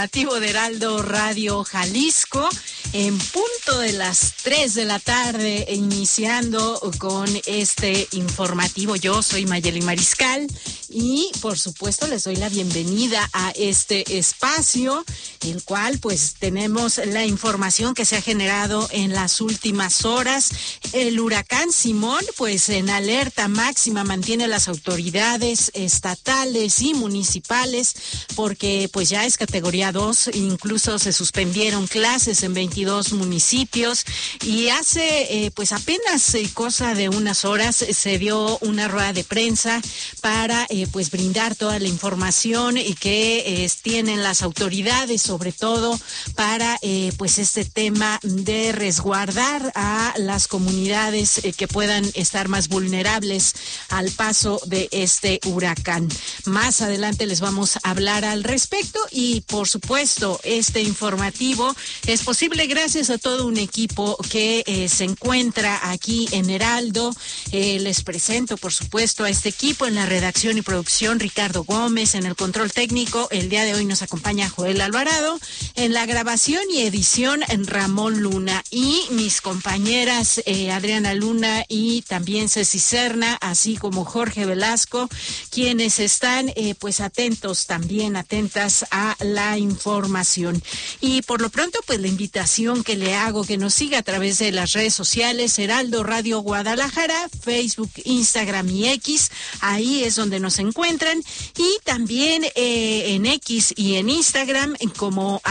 Nativo de Heraldo Radio Jalisco, en punto de las 3 de la tarde, iniciando con este informativo. Yo soy Mayeli Mariscal y por supuesto les doy la bienvenida a este espacio, el cual pues tenemos la información que se ha generado en las últimas horas. El huracán Simón pues en alerta máxima mantiene a las autoridades estatales y municipales porque pues ya es categoría 2, incluso se suspendieron clases en 22 municipios y hace pues apenas cosa de unas horas se dio una rueda de prensa para pues brindar toda la información y que tienen las autoridades, sobre todo para pues este tema de resguardar a las comunidades que puedan estar más vulnerables al paso de este huracán. Más adelante les vamos a hablar al respecto y por supuesto este informativo es posible gracias a todo un equipo que se encuentra aquí en Heraldo. Les presento por supuesto a este equipo en la redacción y producción: Ricardo Gómez; en el control técnico el día de hoy nos acompaña Joel Alvarado; en la grabación y edición Ramón Luna; y mis compañeras Adriana Luna y también Ceci Serna, así como Jorge Velasco, quienes están pues atentas a la información. Y por lo pronto pues la invitación que le hago que nos siga a través de las redes sociales: Heraldo Radio Guadalajara, Facebook, Instagram y X. Ahí es donde nos encuentran, y también en X y en Instagram como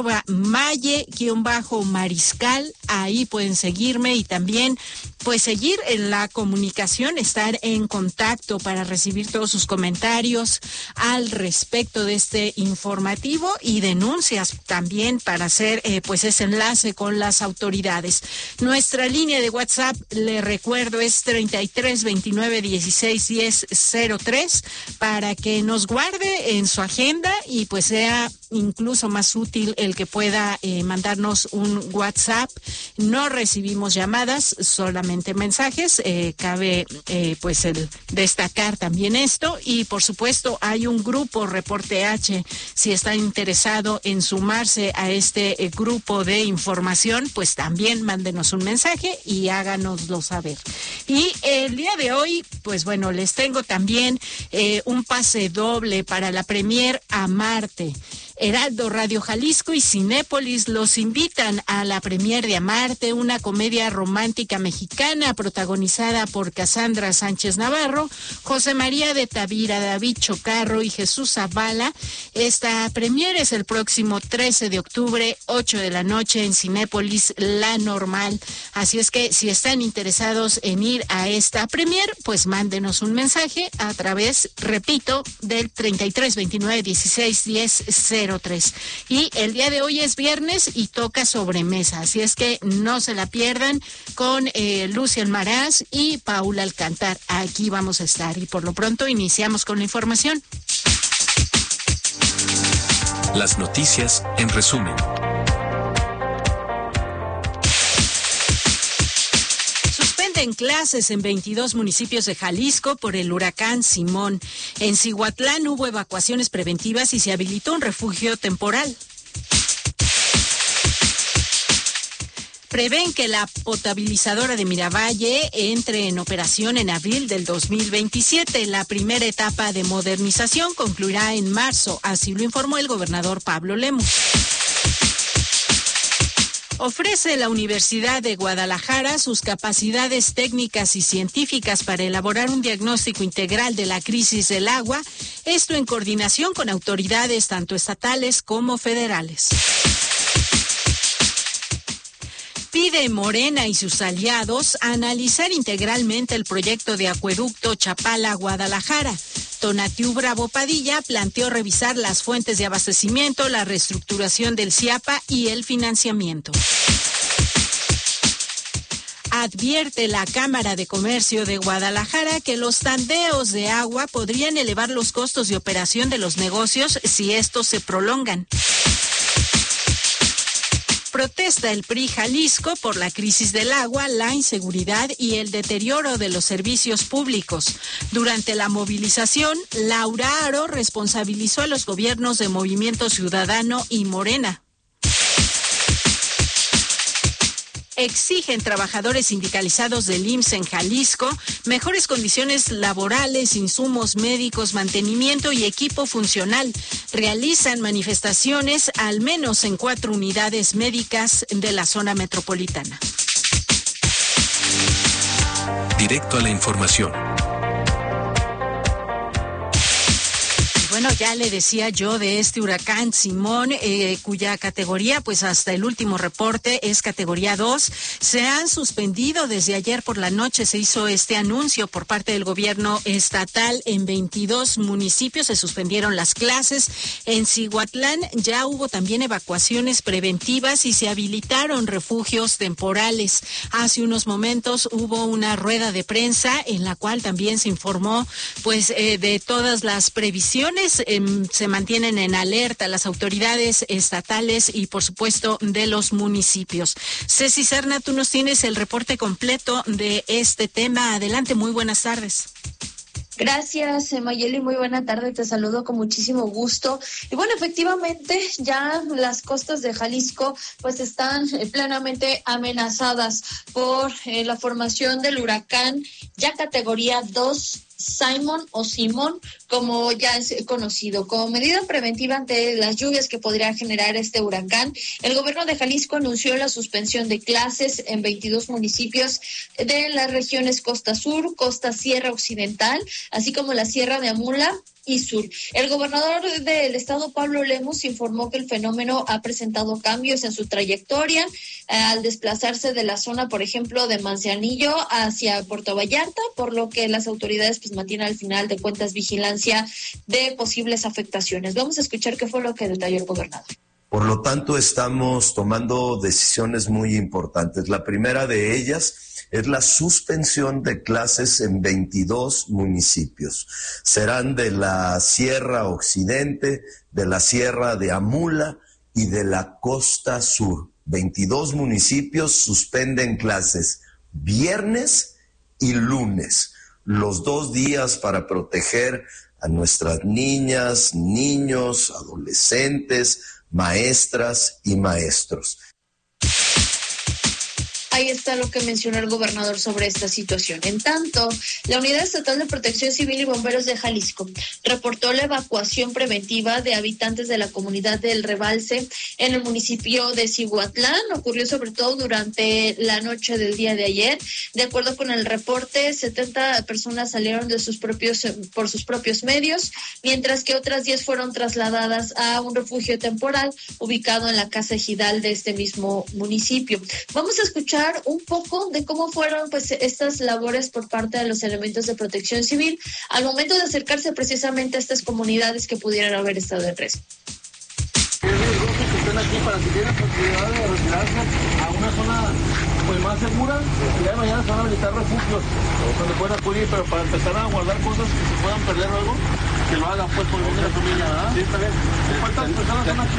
@maye_mariscal. Ahí pueden seguirme y también pues seguir en la comunicación, estar en contacto para recibir todos sus comentarios al respecto de este informativo y denuncias también para hacer pues ese enlace con las autoridades. Nuestra línea de WhatsApp, le recuerdo, es 33 29 16 10 03 para que nos guarde en su agenda y pues sea incluso más útil el que pueda mandarnos un WhatsApp. No recibimos llamadas, solamente mensajes. Cabe pues el destacar también esto, y por supuesto hay un grupo Reporte H. Si está interesado en sumarse a este grupo de información, pues también mándenos un mensaje y háganoslo saber. Y el día de hoy, pues bueno, les tengo también un pase doble para la premier Amarte. Heraldo Radio Jalisco y Cinépolis los invitan a la premier de Amarte, una comedia romántica mexicana protagonizada por Cassandra Sánchez Navarro, José María de Tavira, David Chocarro y Jesús Zavala. Esta premier es el próximo 13 de octubre, 8 de la noche en Cinépolis La Normal. Así es que si están interesados en ir a esta premier, pues mándenos un mensaje a través, repito, del 33 29 16 10 03. Y el día de hoy es viernes y toca sobremesa, así es que no se la pierdan con Lucy Almaraz y Paula Alcántar. Aquí vamos a estar y por lo pronto iniciamos con la información. Las noticias en resumen. En clases en 22 municipios de Jalisco por el huracán Simón. En Cihuatlán hubo evacuaciones preventivas y se habilitó un refugio temporal. Prevén que la potabilizadora de Miravalle entre en operación en abril del 2027. La primera etapa de modernización concluirá en marzo, así lo informó el gobernador Pablo Lemus. Ofrece la Universidad de Guadalajara sus capacidades técnicas y científicas para elaborar un diagnóstico integral de la crisis del agua, esto en coordinación con autoridades tanto estatales como federales. Pide Morena y sus aliados analizar integralmente el proyecto de acueducto Chapala-Guadalajara. Tonatiu Bravo Padilla planteó revisar las fuentes de abastecimiento, la reestructuración del CIAPA y el financiamiento. Advierte la Cámara de Comercio de Guadalajara que los tandeos de agua podrían elevar los costos de operación de los negocios si estos se prolongan. Protesta el PRI Jalisco por la crisis del agua, la inseguridad y el deterioro de los servicios públicos. Durante la movilización, Laura Aro responsabilizó a los gobiernos de Movimiento Ciudadano y Morena. Exigen trabajadores sindicalizados del IMSS en Jalisco mejores condiciones laborales, insumos médicos, mantenimiento y equipo funcional. Realizan manifestaciones al menos en 4 unidades médicas de la zona metropolitana. Directo a la información. Bueno, ya le decía yo de este huracán Simón, cuya categoría, pues hasta el último reporte es categoría 2. Se han suspendido desde ayer por la noche, se hizo este anuncio por parte del gobierno estatal en 22 municipios, se suspendieron las clases. En Cihuatlán ya hubo también evacuaciones preventivas y se habilitaron refugios temporales. Hace unos momentos hubo una rueda de prensa en la cual también se informó, pues, de todas las previsiones. Se mantienen en alerta las autoridades estatales y, por supuesto, de los municipios. Ceci Serna, tú nos tienes el reporte completo de este tema. Adelante, muy buenas tardes. Gracias, Mayeli, muy buena tarde, te saludo con muchísimo gusto. Y bueno, efectivamente, ya las costas de Jalisco pues están plenamente amenazadas por la formación del huracán ya categoría 2, Simon o Simón, como ya es conocido. Como medida preventiva ante las lluvias que podría generar este huracán, el gobierno de Jalisco anunció la suspensión de clases en 22 municipios de las regiones Costa Sur, Costa Sierra Occidental, así como la Sierra de Amula y Sur. El gobernador del estado, Pablo Lemus, informó que el fenómeno ha presentado cambios en su trayectoria al desplazarse de la zona, por ejemplo, de Manzanillo hacia Puerto Vallarta, por lo que las autoridades pues mantienen al final de cuentas vigilancia de posibles afectaciones. Vamos a escuchar qué fue lo que detalló el gobernador. Por lo tanto, estamos tomando decisiones muy importantes. La primera de ellas es la suspensión de clases en 22 municipios. Serán de la Sierra Occidente, de la Sierra de Amula y de la Costa Sur. 22 municipios suspenden clases viernes y lunes, los 2 días para proteger a nuestras niñas, niños, adolescentes, maestras y maestros. Ahí está lo que mencionó el gobernador sobre esta situación. En tanto, la Unidad Estatal de Protección Civil y Bomberos de Jalisco reportó la evacuación preventiva de habitantes de la comunidad del Rebalse en el municipio de Cihuatlán. Ocurrió sobre todo durante la noche del día de ayer. De acuerdo con el reporte, 70 personas salieron por sus propios medios, mientras que otras 10 fueron trasladadas a un refugio temporal ubicado en la Casa Ejidal de este mismo municipio. Vamos a escuchar un poco de cómo fueron pues estas labores por parte de los elementos de protección civil al momento de acercarse precisamente a estas comunidades que pudieran haber estado en riesgo. Es riesgoso que estén aquí para que tengan posibilidad de retirarse a una zona pues más segura, y ya de mañana se van a habilitar refugios donde puedan acudir, pero para empezar a guardar cosas que se puedan perder luego, que lo hagan pues por el bien de la familia, ¿verdad? Sí, está bien. ¿Cuántas personas están aquí?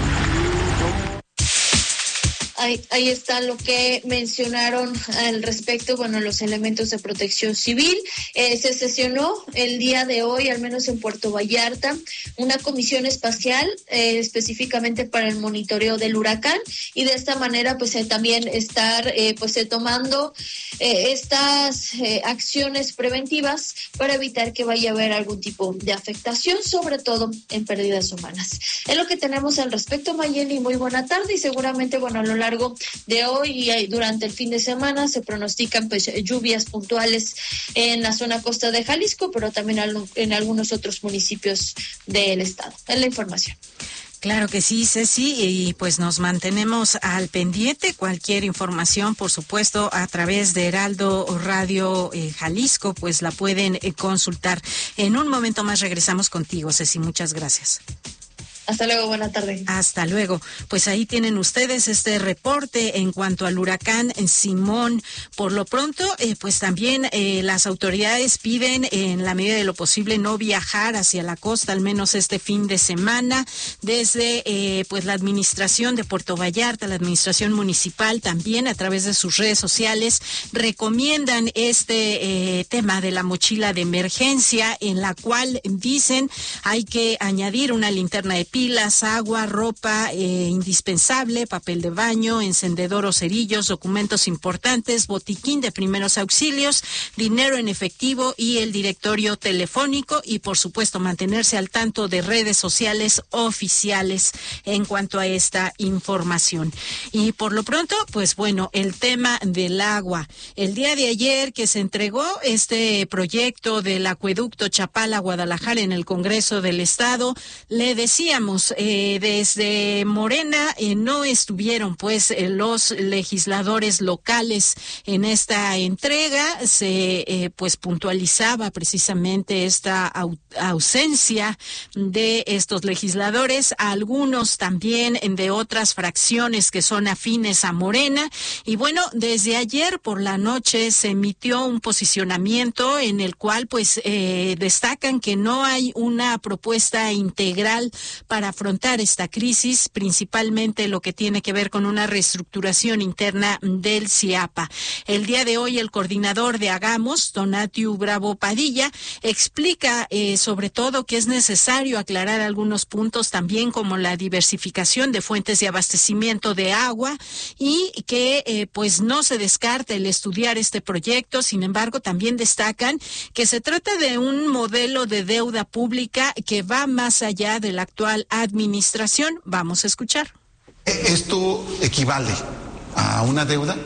Ahí está lo que mencionaron al respecto, bueno, los elementos de protección civil. Se sesionó el día de hoy, al menos en Puerto Vallarta, una comisión espacial específicamente para el monitoreo del huracán, y de esta manera pues también estar tomando estas acciones preventivas para evitar que vaya a haber algún tipo de afectación, sobre todo en pérdidas humanas. Es lo que tenemos al respecto, Mayeli, muy buena tarde, y seguramente, bueno, a lo largo de hoy y durante el fin de semana se pronostican pues lluvias puntuales en la zona costa de Jalisco, pero también en algunos otros municipios del estado. Es la información. Claro que sí, Ceci, y pues nos mantenemos al pendiente. Cualquier información, por supuesto, a través de Heraldo Radio Jalisco, pues la pueden consultar. En un momento más regresamos contigo, Ceci. Muchas gracias. Hasta luego, buena tarde. Hasta luego. Pues ahí tienen ustedes este reporte en cuanto al huracán Simón. Por lo pronto, pues también las autoridades piden en la medida de lo posible no viajar hacia la costa, al menos este fin de semana. Desde pues la administración de Puerto Vallarta, la administración municipal también a través de sus redes sociales recomiendan este tema de la mochila de emergencia, en la cual dicen hay que añadir una linterna de pilas, agua, ropa indispensable, papel de baño, encendedor o cerillos, documentos importantes, botiquín de primeros auxilios, dinero en efectivo y el directorio telefónico, y por supuesto mantenerse al tanto de redes sociales oficiales en cuanto a esta información. Y por lo pronto, pues bueno, el tema del agua. El día de ayer que se entregó este proyecto del acueducto Chapala-Guadalajara en el Congreso del Estado, le decíamos desde Morena no estuvieron pues los legisladores locales en esta entrega. Se pues puntualizaba precisamente esta ausencia de estos legisladores, algunos también de otras fracciones que son afines a Morena. Y bueno, desde ayer por la noche se emitió un posicionamiento en el cual pues destacan que no hay una propuesta integral para afrontar esta crisis, principalmente lo que tiene que ver con una reestructuración interna del CIAPA. El día de hoy el coordinador de Hagamos, Donatiu Bravo Padilla, explica sobre todo que es necesario aclarar algunos puntos también como la diversificación de fuentes de abastecimiento de agua y que pues no se descarta el estudiar este proyecto. Sin embargo, también destacan que se trata de un modelo de deuda pública que va más allá de la actual administración. Vamos a escuchar. Esto equivale a una deuda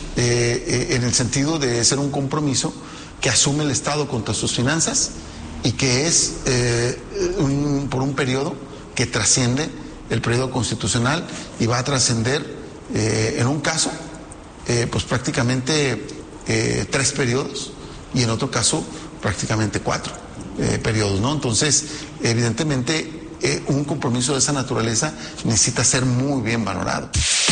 en el sentido de ser un compromiso que asume el Estado contra sus finanzas y que es por un periodo que trasciende el periodo constitucional y va a trascender en un caso pues prácticamente 3 periodos y en otro caso prácticamente 4 periodos, ¿no? Entonces, evidentemente un compromiso de esa naturaleza necesita ser muy bien valorado.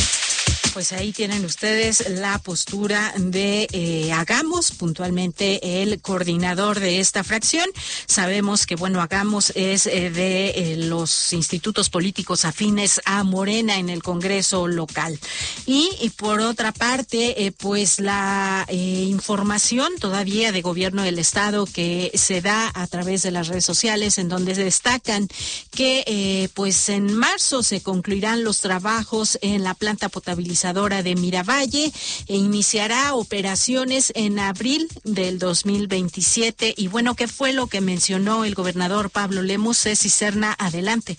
Pues ahí tienen ustedes la postura de Hagamos, puntualmente el coordinador de esta fracción. Sabemos que, bueno, Hagamos es de los institutos políticos afines a Morena en el Congreso local. Y por otra parte, pues la información todavía de Gobierno del Estado que se da a través de las redes sociales, en donde destacan que pues en marzo se concluirán los trabajos en la planta potabilizadora de Miravalle e iniciará operaciones en abril del 2027. Y bueno, ¿qué fue lo que mencionó el gobernador Pablo Lemus? Ceci Serna, adelante.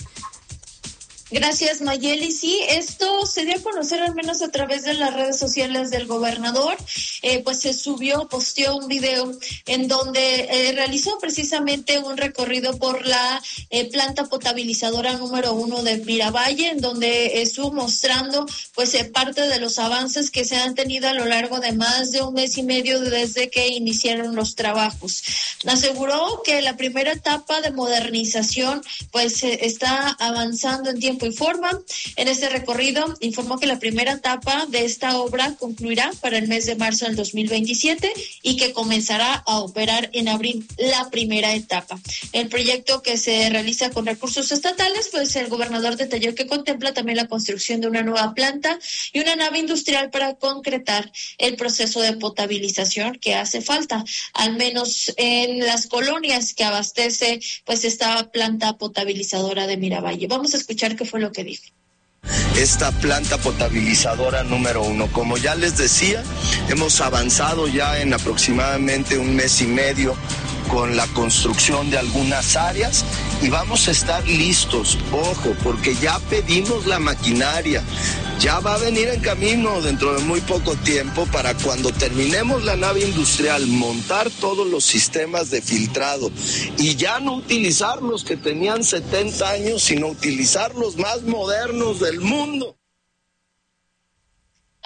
Gracias, Mayeli. Sí, esto se dio a conocer al menos a través de las redes sociales del gobernador. Pues se posteó un video en donde realizó precisamente un recorrido por la planta potabilizadora número 1 de Miravalle, en donde estuvo mostrando pues parte de los avances que se han tenido a lo largo de más de un mes y medio desde que iniciaron los trabajos. Aseguró que la primera etapa de modernización pues está avanzando en tiempo y forma. En este recorrido informó que la primera etapa de esta obra concluirá para el mes de marzo del 2027 y que comenzará a operar en abril la primera etapa. El proyecto, que se realiza con recursos estatales, pues el gobernador detalló que contempla también la construcción de una nueva planta y una nave industrial para concretar el proceso de potabilización que hace falta, al menos en las colonias que abastece pues esta planta potabilizadora de Miravalle. Vamos a escuchar qué fue lo que dijo. Esta planta potabilizadora número 1. Como ya les decía, hemos avanzado ya en aproximadamente un mes y medio con la construcción de algunas áreas y vamos a estar listos, ojo, porque ya pedimos la maquinaria, ya va a venir en camino dentro de muy poco tiempo para cuando terminemos la nave industrial, montar todos los sistemas de filtrado y ya no utilizar los que tenían 70 años, sino utilizar los más modernos del mundo.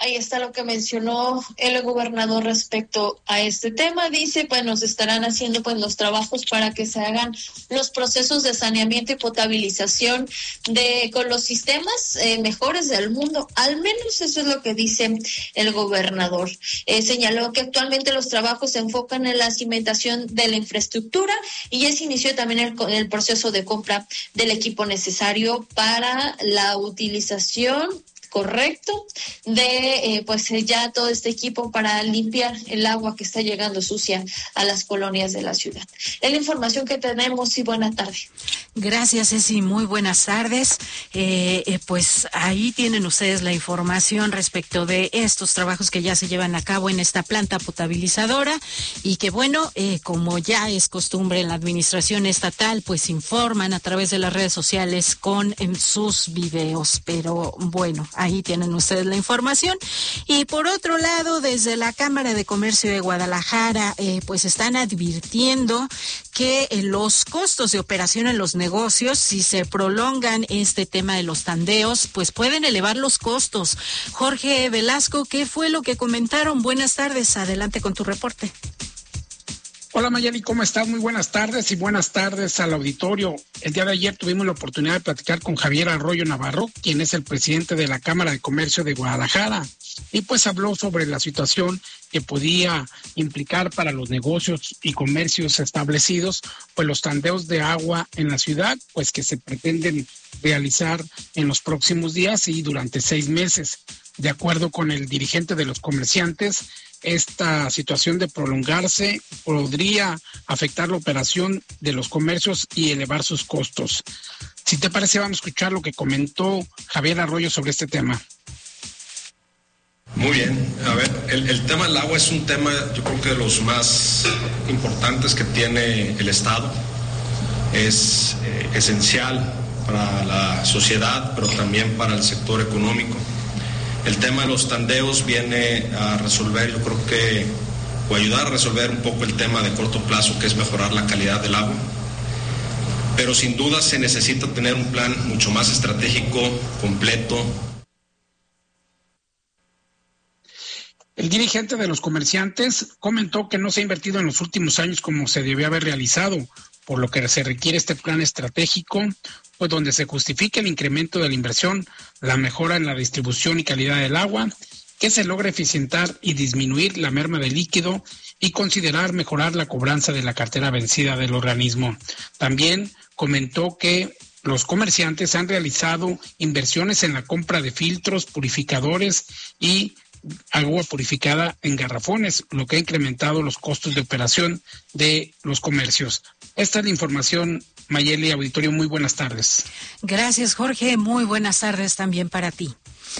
ahí está lo que mencionó el gobernador respecto a este tema. Dice, pues nos estarán haciendo pues los trabajos para que se hagan los procesos de saneamiento y potabilización con los sistemas mejores del mundo. Al menos eso es lo que dice el gobernador. Señaló que actualmente los trabajos se enfocan en la cimentación de la infraestructura y ya se inició también el proceso de compra del equipo necesario para la utilización correcto de pues ya todo este equipo para limpiar el agua que está llegando sucia a las colonias de la ciudad. Es la información que tenemos y buena tarde. Gracias, Ceci, muy buenas tardes. Pues ahí tienen ustedes la información respecto de estos trabajos que ya se llevan a cabo en esta planta potabilizadora y que bueno, como ya es costumbre en la administración estatal, pues informan a través de las redes sociales con sus videos, pero bueno, ahí tienen ustedes la información. Y por otro lado, desde la Cámara de Comercio de Guadalajara, pues están advirtiendo que los costos de operación en los negocios, si se prolongan este tema de los tandeos, pues pueden elevar los costos. Jorge Velasco, ¿qué fue lo que comentaron? Buenas tardes, adelante con tu reporte. Hola Mayeli, ¿cómo estás? Muy buenas tardes y buenas tardes al auditorio. El día de ayer tuvimos la oportunidad de platicar con Javier Arroyo Navarro, quien es el presidente de la Cámara de Comercio de Guadalajara, y pues habló sobre la situación que podía implicar para los negocios y comercios establecidos, pues los tandeos de agua en la ciudad, pues que se pretenden realizar en los próximos días y durante 6 meses. De acuerdo con el dirigente de los comerciantes, esta situación de prolongarse podría afectar la operación de los comercios y elevar sus costos. Si te parece, vamos a escuchar lo que comentó Javier Arroyo sobre este tema. Muy bien, a ver, el tema del agua es un tema, yo creo que de los más importantes que tiene el Estado. Es esencial para la sociedad, pero también para el sector económico. El tema de los tandeos viene a resolver, yo creo que, o ayudar a resolver un poco el tema de corto plazo, que es mejorar la calidad del agua. Pero sin duda se necesita tener un plan mucho más estratégico, completo. El dirigente de los comerciantes comentó que no se ha invertido en los últimos años como se debió haber realizado, por lo que se requiere este plan estratégico, pues donde se justifique el incremento de la inversión, la mejora en la distribución y calidad del agua, que se logre eficientar y disminuir la merma de líquido y considerar mejorar la cobranza de la cartera vencida del organismo. También comentó que los comerciantes han realizado inversiones en la compra de filtros, purificadores y agua purificada en garrafones, lo que ha incrementado los costos de operación de los comercios. Esta es la información, Mayeli, auditorio, muy buenas tardes. Gracias, Jorge, muy buenas tardes también para ti.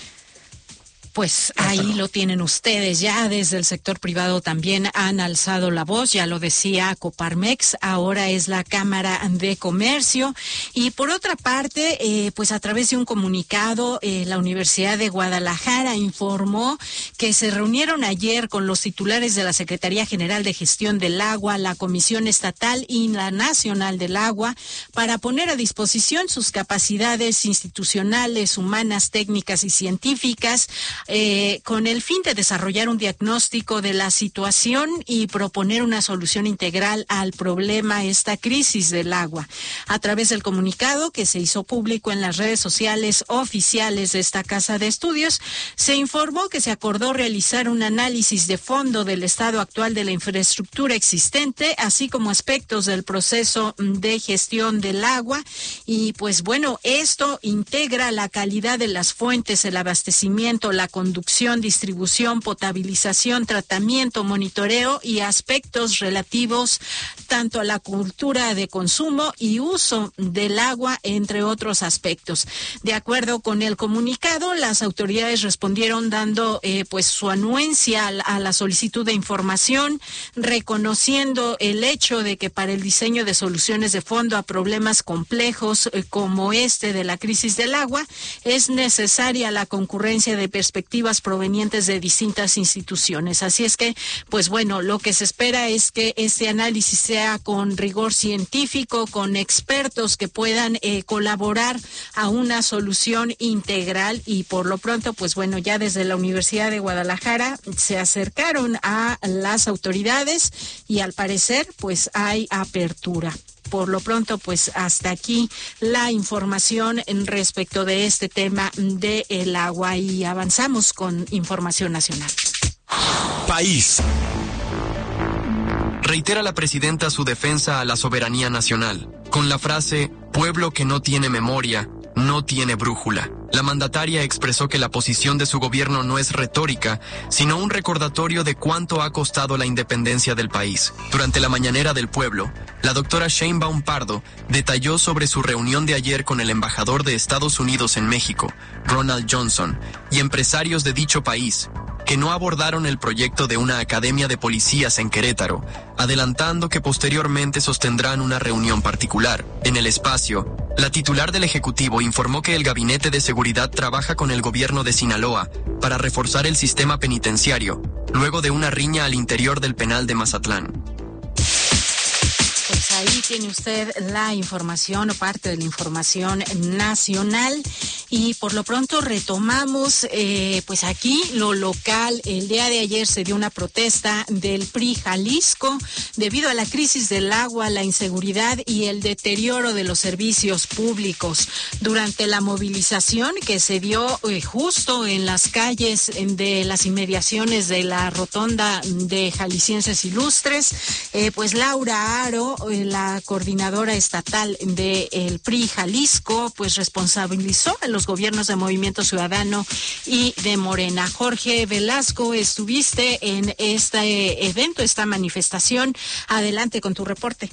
Pues ahí lo tienen ustedes, ya desde el sector privado también han alzado la voz, ya lo decía Coparmex, ahora es la Cámara de Comercio. Y por otra parte, pues a través de un comunicado, la Universidad de Guadalajara informó que se reunieron ayer con los titulares de la Secretaría General de Gestión del Agua, la Comisión Estatal y la Nacional del Agua para poner a disposición sus capacidades institucionales, humanas, técnicas y científicas, con el fin de desarrollar un diagnóstico de la situación y proponer una solución integral al problema, esta crisis del agua. A través del comunicado que se hizo público en las redes sociales oficiales de esta casa de estudios, se informó que se acordó realizar un análisis de fondo del estado actual de la infraestructura existente, así como aspectos del proceso de gestión del agua. Y pues bueno, esto integra la calidad de las fuentes, el abastecimiento, la conducción, distribución, potabilización, tratamiento, monitoreo y aspectos relativos tanto a la cultura de consumo y uso del agua, entre otros aspectos. De acuerdo con el comunicado, las autoridades respondieron dando pues su anuencia a la solicitud de información, reconociendo el hecho de que para el diseño de soluciones de fondo a problemas complejos como este de la crisis del agua es necesaria la concurrencia de perspectivas respectivas provenientes de distintas instituciones. Así es que, pues bueno, lo que se espera es que este análisis sea con rigor científico, con expertos que puedan colaborar a una solución integral, y por lo pronto, pues bueno, ya desde la Universidad de Guadalajara se acercaron a las autoridades y al parecer pues hay apertura. Por lo pronto, pues hasta aquí la información en respecto de este tema del agua, y avanzamos con información nacional. País. Reitera la presidenta su defensa a la soberanía nacional, con la frase, pueblo que no tiene memoria, no tiene brújula. La mandataria expresó que la posición de su gobierno no es retórica, sino un recordatorio de cuánto ha costado la independencia del país. Durante la mañanera del pueblo, la doctora Sheinbaum Pardo detalló sobre su reunión de ayer con el embajador de Estados Unidos en México, Ronald Johnson, y empresarios de dicho país, que no abordaron el proyecto de una academia de policías en Querétaro, adelantando que posteriormente sostendrán una reunión particular. En el espacio, la titular del Ejecutivo informó que el Gabinete de Seguridad trabaja con el gobierno de Sinaloa para reforzar el sistema penitenciario, luego de una riña al interior del penal de Mazatlán. Pues ahí tiene usted la información o parte de la información nacional, y por lo pronto retomamos pues aquí lo local. El día de ayer se dio una protesta del PRI Jalisco debido a la crisis del agua, la inseguridad y el deterioro de los servicios públicos. Durante la movilización que se dio justo en las calles de las inmediaciones de la rotonda de Jaliscienses Ilustres, pues Laura Aro, la coordinadora estatal del PRI Jalisco, pues responsabilizó a los gobiernos de Movimiento Ciudadano y de Morena. Jorge Velasco, estuviste en este evento, esta manifestación. Adelante con tu reporte.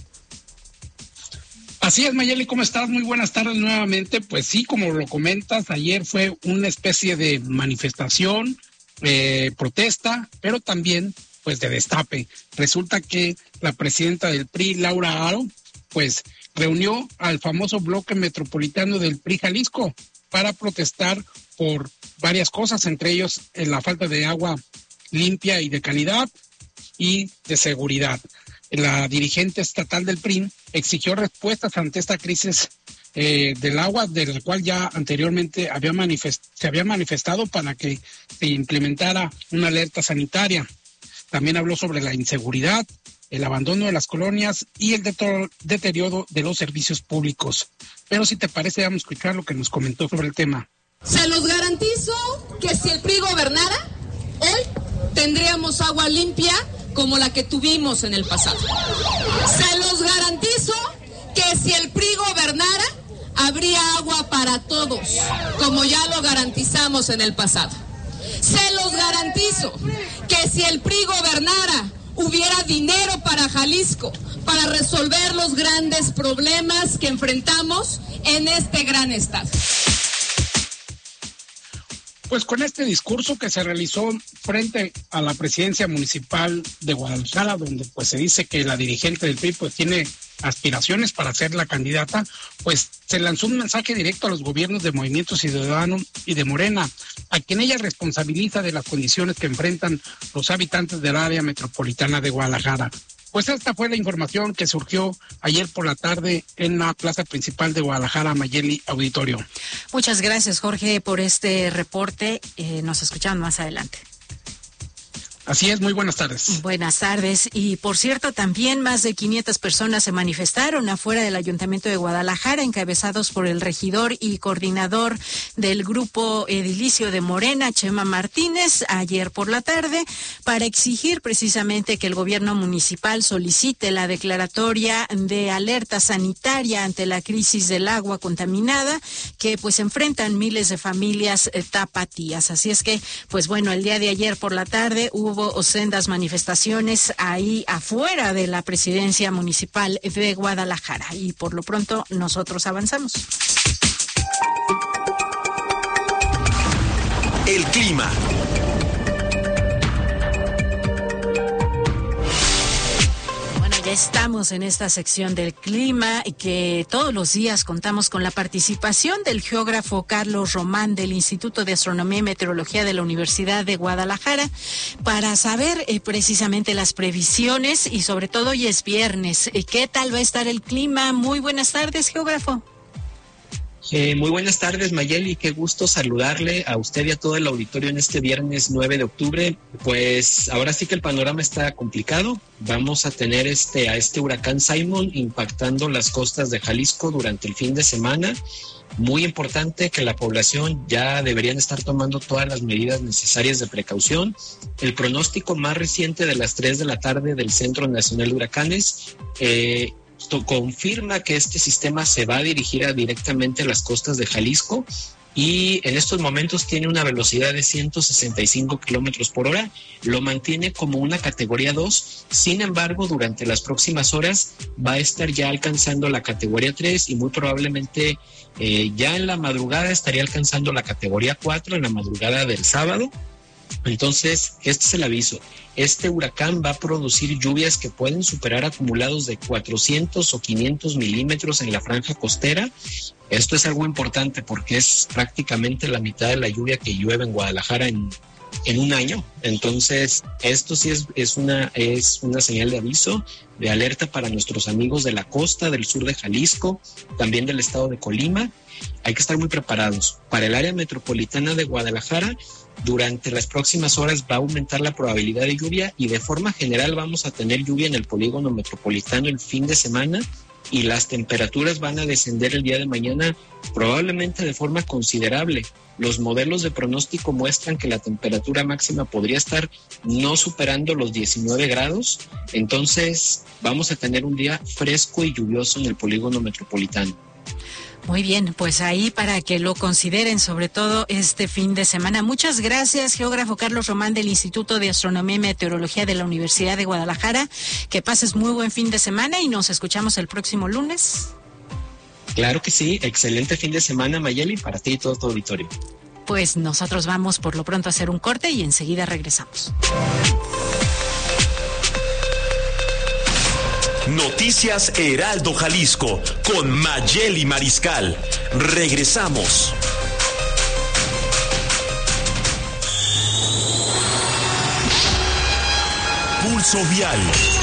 Así es, Mayeli, ¿cómo estás? Muy buenas tardes nuevamente. Pues sí, como lo comentas, ayer fue una especie de manifestación, protesta, pero también pues de destape. Resulta que la presidenta del PRI, Laura Aro, pues reunió al famoso bloque metropolitano del PRI Jalisco para protestar por varias cosas, entre ellos la falta de agua limpia y de calidad y de seguridad. La dirigente estatal del PRI exigió respuestas ante esta crisis del agua, de la cual ya anteriormente se había manifestado para que se implementara una alerta sanitaria. También habló sobre la inseguridad, el abandono de las colonias y el deterioro de los servicios públicos. Pero si te parece, vamos a escuchar lo que nos comentó sobre el tema. Se los garantizo que si el PRI gobernara, hoy tendríamos agua limpia como la que tuvimos en el pasado. Se los garantizo que si el PRI gobernara, habría agua para todos, como ya lo garantizamos en el pasado. Se los garantizo que si el PRI gobernara, hubiera dinero para Jalisco, para resolver los grandes problemas que enfrentamos en este gran estado. Pues con este discurso que se realizó frente a la presidencia municipal de Guadalajara, donde pues se dice que la dirigente del PRI pues tiene aspiraciones para ser la candidata, pues se lanzó un mensaje directo a los gobiernos de Movimiento Ciudadano y de Morena, a quien ella responsabiliza de las condiciones que enfrentan los habitantes del área metropolitana de Guadalajara. Pues esta fue la información que surgió ayer por la tarde en la plaza principal de Guadalajara, Mayeli Auditorio. Muchas gracias, Jorge, por este reporte. Nos escuchamos más adelante. Así es, muy buenas tardes. Buenas tardes. Y por cierto, también más de 500 personas se manifestaron afuera del Ayuntamiento de Guadalajara, encabezados por el regidor y coordinador del grupo edilicio de Morena, Chema Martínez, ayer por la tarde, para exigir precisamente que el gobierno municipal solicite la declaratoria de alerta sanitaria ante la crisis del agua contaminada que pues enfrentan miles de familias tapatías. Así es que, pues bueno, el día de ayer por la tarde hubo sendas manifestaciones ahí afuera de la presidencia municipal de Guadalajara, y por lo pronto nosotros avanzamos. El clima. Ya estamos en esta sección del clima y que todos los días contamos con la participación del geógrafo Carlos Román del Instituto de Astronomía y Meteorología de la Universidad de Guadalajara para saber precisamente las previsiones y sobre todo hoy es viernes. ¿Qué tal va a estar el clima? Muy buenas tardes, geógrafo. Muy buenas tardes, Mayeli, qué gusto saludarle a usted y a todo el auditorio en este viernes 9 de octubre. Pues ahora sí que el panorama está complicado. Vamos a tener a este huracán Simon impactando las costas de Jalisco durante el fin de semana. Muy importante que la población ya deberían estar tomando todas las medidas necesarias de precaución. El pronóstico más reciente de las 3 de la tarde del Centro Nacional de Huracanes confirma que este sistema se va a dirigir directamente a las costas de Jalisco y en estos momentos tiene una velocidad de 165 kilómetros por hora, lo mantiene como una categoría 2, sin embargo durante las próximas horas va a estar ya alcanzando la categoría 3 y muy probablemente ya en la madrugada estaría alcanzando la categoría 4 en la madrugada del sábado. Entonces, este es el aviso. Este huracán va a producir lluvias que pueden superar acumulados de 400 o 500 milímetros en la franja costera. Esto es algo importante porque es prácticamente la mitad de la lluvia que llueve en Guadalajara en un año. Entonces, esto sí es una señal de aviso, de alerta para nuestros amigos de la costa, del sur de Jalisco, también del estado de Colima. Hay que estar muy preparados. Para el área metropolitana de Guadalajara, durante las próximas horas va a aumentar la probabilidad de lluvia y de forma general vamos a tener lluvia en el polígono metropolitano el fin de semana y las temperaturas van a descender el día de mañana probablemente de forma considerable. Los modelos de pronóstico muestran que la temperatura máxima podría estar no superando los 19 grados, entonces vamos a tener un día fresco y lluvioso en el polígono metropolitano. Muy bien, pues ahí para que lo consideren, sobre todo este fin de semana. Muchas gracias, geógrafo Carlos Román del Instituto de Astronomía y Meteorología de la Universidad de Guadalajara. Que pases muy buen fin de semana y nos escuchamos el próximo lunes. Claro que sí, excelente fin de semana, Mayeli, para ti y todo tu auditorio. Pues nosotros vamos por lo pronto a hacer un corte y enseguida regresamos. Noticias Heraldo Jalisco con Mayeli Mariscal. Regresamos. Pulso Vial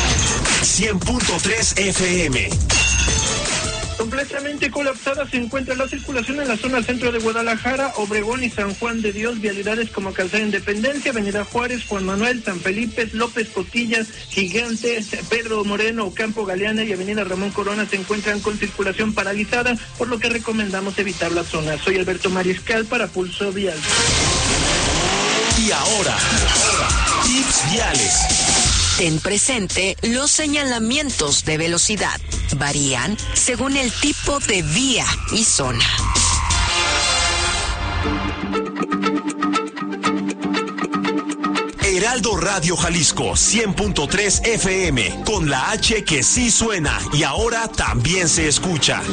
100.3 FM. Completamente colapsada se encuentra la circulación en la zona centro de Guadalajara, Obregón y San Juan de Dios. Vialidades como Calzada Independencia, Avenida Juárez, Juan Manuel, San Felipe, López Costillas, Gigantes, Pedro Moreno, Campo Galeana y Avenida Ramón Corona se encuentran con circulación paralizada, por lo que recomendamos evitar la zona. Soy Alberto Mariscal para Pulso Vial. Y ahora, tips viales. Ten presente los señalamientos de velocidad. Varían según el tipo de vía y zona. Heraldo Radio Jalisco 100.3 FM, con la H que sí suena y ahora también se escucha.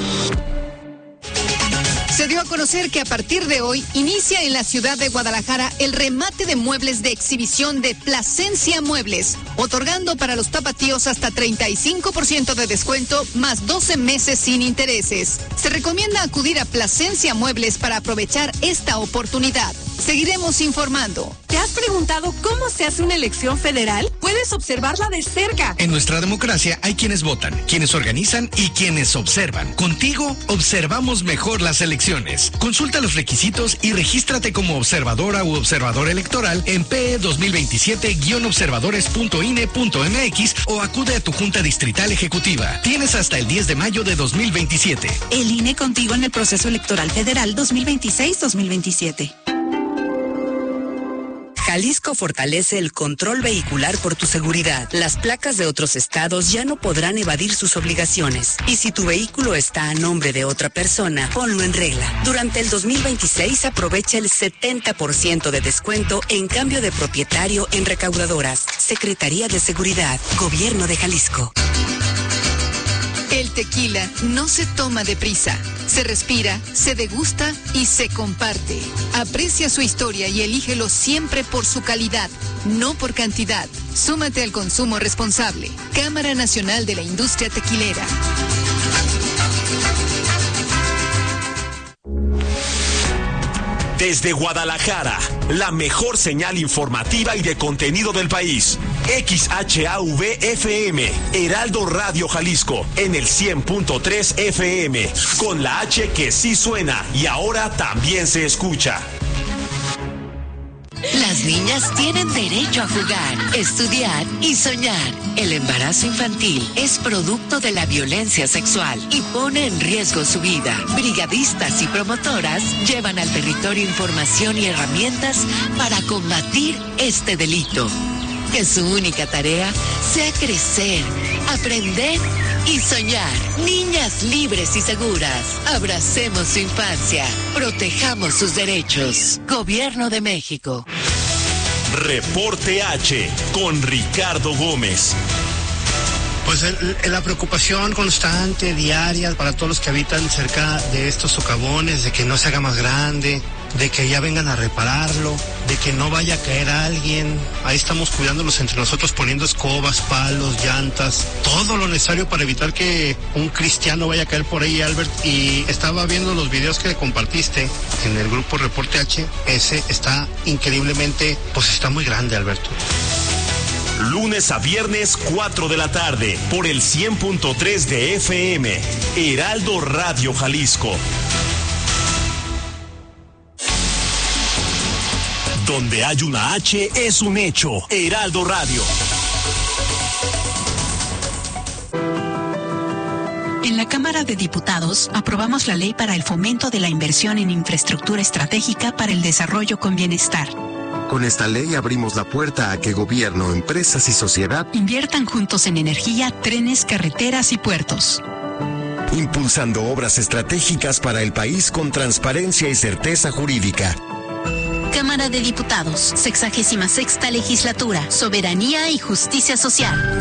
Se dio a conocer que a partir de hoy inicia en la ciudad de Guadalajara el remate de muebles de exhibición de Plasencia Muebles, otorgando para los tapatíos hasta 35% de descuento más 12 meses sin intereses. Se recomienda acudir a Plasencia Muebles para aprovechar esta oportunidad. Seguiremos informando. ¿Te has preguntado cómo se hace una elección federal? Puedes observarla de cerca. En nuestra democracia hay quienes votan, quienes organizan y quienes observan. Contigo observamos mejor las elecciones. Consulta los requisitos y regístrate como observadora u observador electoral en PE 2027-observadores.ine.mx o acude a tu Junta Distrital Ejecutiva. Tienes hasta el 10 de mayo de 2027. El INE contigo en el proceso electoral federal 2026-2027. Jalisco fortalece el control vehicular por tu seguridad. Las placas de otros estados ya no podrán evadir sus obligaciones. Y si tu vehículo está a nombre de otra persona, ponlo en regla. Durante el 2026 aprovecha el 70% de descuento en cambio de propietario en recaudadoras. Secretaría de Seguridad, Gobierno de Jalisco. El tequila no se toma deprisa, se respira, se degusta y se comparte. Aprecia su historia y elígelo siempre por su calidad, no por cantidad. Súmate al consumo responsable. Cámara Nacional de la Industria Tequilera. Desde Guadalajara, la mejor señal informativa y de contenido del país. XHAV-FM, Heraldo Radio Jalisco, en el 100.3 FM, con la H que sí suena y ahora también se escucha. Las niñas tienen derecho a jugar, estudiar y soñar. El embarazo infantil es producto de la violencia sexual y pone en riesgo su vida. Brigadistas y promotoras llevan al territorio información y herramientas para combatir este delito. Que su única tarea sea crecer, aprender y soñar. Niñas libres y seguras. Abracemos su infancia. Protejamos sus derechos. Gobierno de México. Reporte H con Ricardo Gómez. Pues la preocupación constante, diaria, para todos los que habitan cerca de estos socavones, de que no se haga más grande, de que ya vengan a repararlo, de que no vaya a caer alguien. Ahí estamos cuidándolos entre nosotros, poniendo escobas, palos, llantas, todo lo necesario para evitar que un cristiano vaya a caer por ahí, Albert. Y estaba viendo los videos que compartiste en el grupo Reporte H. Ese está increíblemente, pues está muy grande, Alberto. Lunes a viernes, 4 de la tarde, por el 100.3 de FM, Heraldo Radio Jalisco. Donde hay una H es un hecho, Heraldo Radio. En la Cámara de Diputados aprobamos la ley para el fomento de la inversión en infraestructura estratégica para el desarrollo con bienestar. Con esta ley abrimos la puerta a que gobierno, empresas y sociedad inviertan juntos en energía, trenes, carreteras y puertos. Impulsando obras estratégicas para el país con transparencia y certeza jurídica. Cámara de Diputados, 66ª Legislatura, Soberanía y Justicia Social.